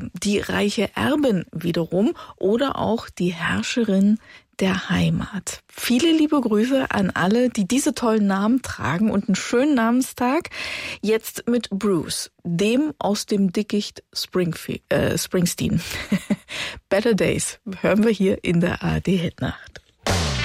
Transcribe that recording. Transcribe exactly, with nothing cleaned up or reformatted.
die reiche Erbin wiederum oder auch die Herrscherin der Heimat. Viele liebe Grüße an alle, die diese tollen Namen tragen und einen schönen Namenstag. Jetzt mit Bruce, dem aus dem Dickicht Springfe- äh, Springsteen. Better Days hören wir hier in der A R D Hitnacht.